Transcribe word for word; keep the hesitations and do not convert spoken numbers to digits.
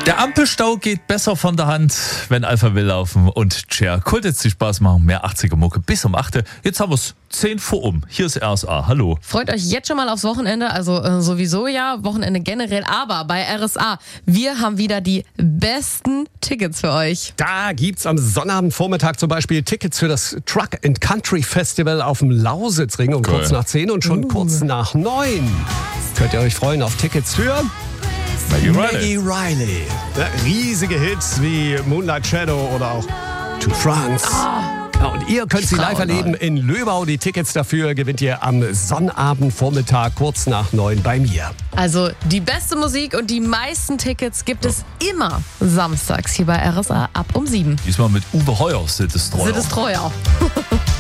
Der Ampelstau geht besser von der Hand, wenn Alpha Will laufen und Cher. Cool, jetzt die Spaß machen. Mehr achtziger Mucke bis um acht. Jetzt haben wir es zehn vor um. Hier ist R S A. Hallo. Freut euch jetzt schon mal aufs Wochenende. Also äh, sowieso ja, Wochenende generell. Aber bei R S A, wir haben wieder die besten Tickets für euch. Da gibt's am Sonnabendvormittag zum Beispiel Tickets für das Truck and Country Festival auf dem Lausitzring um Cool. kurz nach zehn und schon Uh. kurz nach neun. Könnt ihr euch freuen auf Tickets für Maggie Maggie Riley. Ja, riesige Hits wie Moonlight Shadow oder auch To France. Ja, und ihr könnt sie live Traumhaft. erleben in Löbau. Die Tickets dafür gewinnt ihr am Sonnabendvormittag kurz nach neun bei mir. Also die beste Musik und die meisten Tickets gibt es immer samstags hier bei R S A ab um sieben. Diesmal mit Uwe Heuer, City Destroyer. Sind es treuer.